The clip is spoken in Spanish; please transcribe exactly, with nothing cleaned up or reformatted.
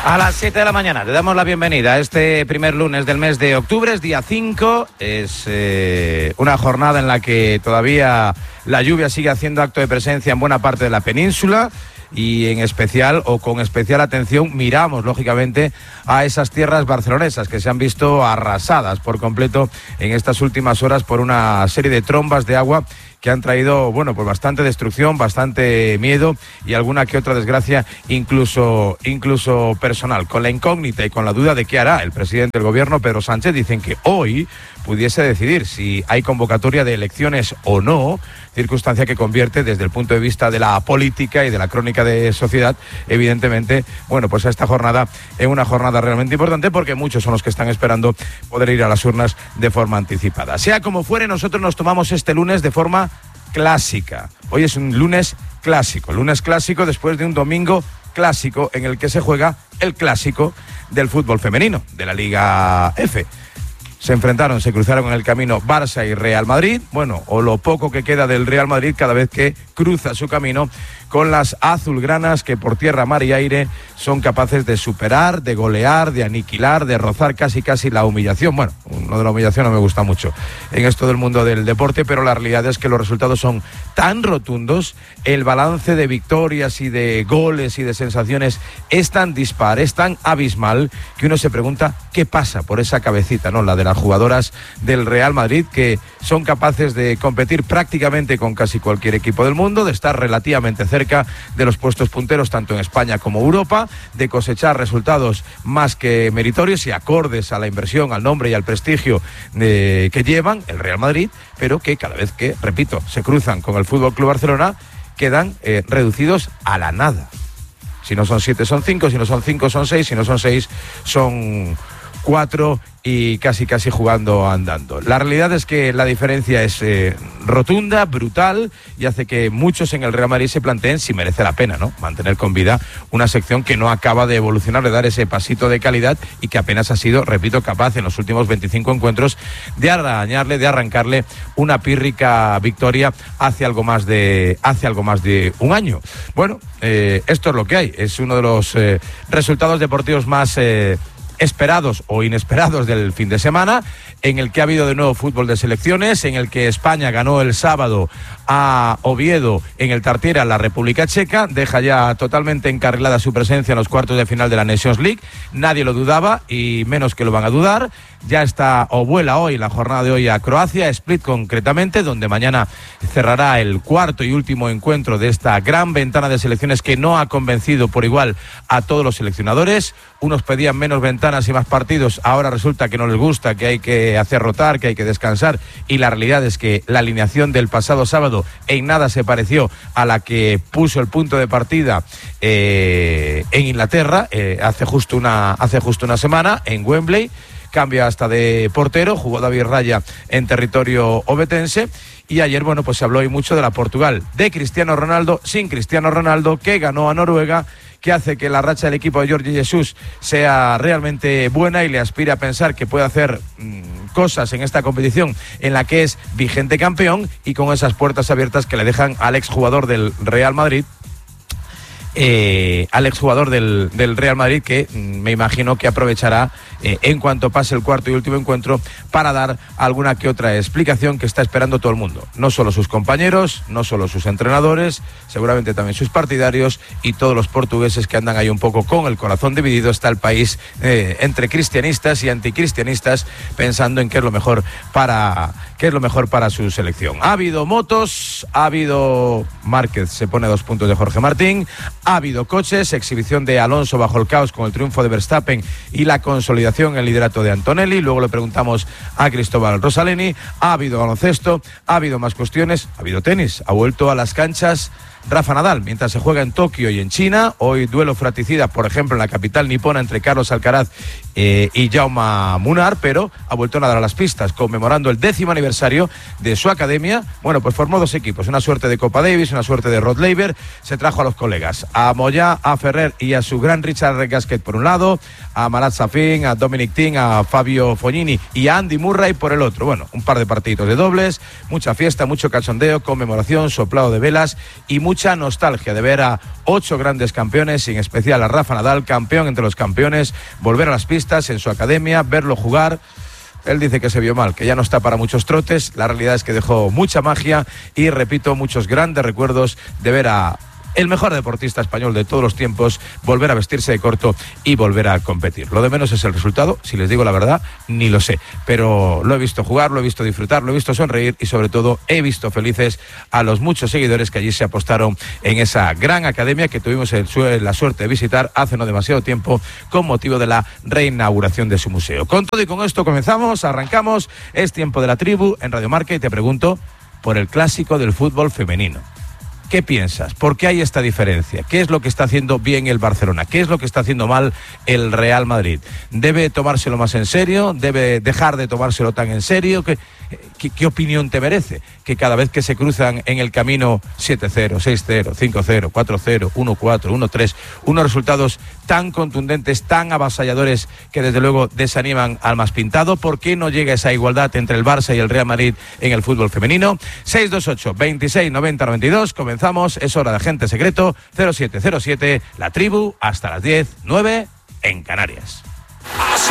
A las siete de la mañana te damos la bienvenida a este primer lunes del mes de octubre, es día cinco, es eh, una jornada en la que todavía la lluvia sigue haciendo acto de presencia en buena parte de la península y en especial o con especial atención miramos lógicamente a esas tierras barcelonesas que se han visto arrasadas por completo en estas últimas horas por una serie de trombas de agua que han traído, bueno, pues bastante destrucción, bastante miedo y alguna que otra desgracia, incluso, incluso personal. Con la incógnita y con la duda de qué hará el presidente del gobierno, Pedro Sánchez, dicen que hoy pudiese decidir si hay convocatoria de elecciones o no, circunstancia que convierte desde el punto de vista de la política y de la crónica de sociedad, evidentemente, bueno, pues a esta jornada en una jornada realmente importante porque muchos son los que están esperando poder ir a las urnas de forma anticipada. Sea como fuere, nosotros nos tomamos este lunes de forma clásica. Hoy es un lunes clásico, lunes clásico después de un domingo clásico en el que se juega el clásico del fútbol femenino de la Liga F. Se enfrentaron, se cruzaron en el camino Barça y Real Madrid, bueno, o lo poco que queda del Real Madrid cada vez que cruza su camino con las azulgranas que por tierra, mar y aire son capaces de superar, de golear, de aniquilar, de rozar casi casi la humillación. Bueno, lo de la humillación no me gusta mucho en esto del mundo del deporte, pero la realidad es que los resultados son tan rotundos, el balance de victorias y de goles y de sensaciones es tan dispar, es tan abismal, que uno se pregunta qué pasa por esa cabecita, ¿no? La de las jugadoras del Real Madrid, que son capaces de competir prácticamente con casi cualquier equipo del mundo, de estar relativamente cerca de los puestos punteros tanto en España como Europa, de cosechar resultados más que meritorios y acordes a la inversión, al nombre y al prestigio de, que llevan el Real Madrid, pero que cada vez que, repito, se cruzan con el F C Barcelona, quedan eh, reducidos a la nada. Si no son siete son cinco, si no son cinco son seis, si no son seis son cuatro y casi casi jugando andando. La realidad es que la diferencia es eh, rotunda, brutal, y hace que muchos en el Real Madrid se planteen si merece la pena, ¿no?, mantener con vida una sección que no acaba de evolucionar, de dar ese pasito de calidad y que apenas ha sido, repito, capaz en los últimos veinticinco encuentros de arañarle, de arrancarle una pírrica victoria hace algo más de, hace algo más de un año. Bueno, eh, esto es lo que hay, es uno de los eh, resultados deportivos más Eh, esperados o inesperados del fin de semana, en el que ha habido de nuevo fútbol de selecciones, en el que España ganó el sábado a Oviedo en el Tartiere, la República Checa, deja ya totalmente encarrilada su presencia en los cuartos de final de la Nations League, nadie lo dudaba y menos que lo van a dudar. Ya está o vuela hoy, la jornada de hoy, a Croacia, Split concretamente, donde mañana cerrará el cuarto y último encuentro de esta gran ventana de selecciones que no ha convencido por igual a todos los seleccionadores. Unos pedían menos ventanas y más partidos, ahora resulta que no les gusta, que hay que hacer rotar, que hay que descansar, y la realidad es que la alineación del pasado sábado en nada se pareció a la que puso el punto de partida eh, en Inglaterra eh, hace justo una, hace justo una semana en Wembley. Cambia hasta de portero, jugó David Raya en territorio ovetense. Y ayer, bueno, pues se habló hoy mucho de la Portugal, de Cristiano Ronaldo, sin Cristiano Ronaldo, que ganó a Noruega, que hace que la racha del equipo de Jorge Jesús sea realmente buena y le aspira a pensar que puede hacer mmm, cosas en esta competición en la que es vigente campeón, y con esas puertas abiertas que le dejan al exjugador del Real Madrid, Eh, al exjugador del, del Real Madrid, que mm, me imagino que aprovechará eh, en cuanto pase el cuarto y último encuentro para dar alguna que otra explicación que está esperando todo el mundo, no solo sus compañeros, no solo sus entrenadores, seguramente también sus partidarios y todos los portugueses que andan ahí un poco con el corazón dividido. Está el país eh, entre cristianistas y anticristianistas pensando en qué es lo mejor para qué es lo mejor para su selección. Ha habido motos, ha habido Márquez, se pone a dos puntos de Jorge Martín. Ha habido coches, exhibición de Alonso bajo el caos con el triunfo de Verstappen y la consolidación en el liderato de Antonelli. Luego le preguntamos a Cristóbal Rosaleni. Ha habido baloncesto, ha habido más cuestiones, ha habido tenis. Ha vuelto a las canchas Rafa Nadal, mientras se juega en Tokio y en China. Hoy duelo fratricida, por ejemplo, en la capital nipona entre Carlos Alcaraz eh, y Jaume Munar, pero ha vuelto a nadar a las pistas, conmemorando el décimo aniversario de su academia. Bueno, pues formó dos equipos, una suerte de Copa Davis, una suerte de Rod Laver. Se trajo a los colegas, a Moyá, a Ferrer y a su gran Richard Gasquet por un lado, a Marat Safin, a Dominic Thiem, a Fabio Fognini y a Andy Murray por el otro. Bueno, un par de partidos de dobles, mucha fiesta, mucho cachondeo, conmemoración, soplado de velas y mucho mucha nostalgia de ver a ocho grandes campeones, y en especial a Rafa Nadal, campeón entre los campeones, volver a las pistas en su academia, verlo jugar. Él dice que se vio mal, que ya no está para muchos trotes. La realidad es que dejó mucha magia y, repito, muchos grandes recuerdos de ver a el mejor deportista español de todos los tiempos volver a vestirse de corto y volver a competir. Lo de menos es el resultado, si les digo la verdad, ni lo sé. Pero lo he visto jugar, lo he visto disfrutar, lo he visto sonreír y, sobre todo, he visto felices a los muchos seguidores que allí se apostaron en esa gran academia que tuvimos el, la suerte de visitar hace no demasiado tiempo con motivo de la reinauguración de su museo. Con todo y con esto comenzamos, arrancamos. Es tiempo de la tribu en Radio Marca y te pregunto por el clásico del fútbol femenino. ¿Qué piensas? ¿Por qué hay esta diferencia? ¿Qué es lo que está haciendo bien el Barcelona? ¿Qué es lo que está haciendo mal el Real Madrid? ¿Debe tomárselo más en serio? ¿Debe dejar de tomárselo tan en serio? ¿Qué, qué, qué opinión te merece? Que cada vez que se cruzan en el camino siete cero, seis cero, cinco cero, cuatro cero, uno cuatro, uno tres, unos resultados tan contundentes, tan avasalladores que desde luego desaniman al más pintado. ¿Por qué no llega esa igualdad entre el Barça y el Real Madrid en el fútbol femenino? seis dos ocho, veintiséis, noventa, noventa y dos. Comenzamos. Es hora de Agente Secreto. Cero siete cero siete, la tribu, hasta las diez, nueve en Canarias.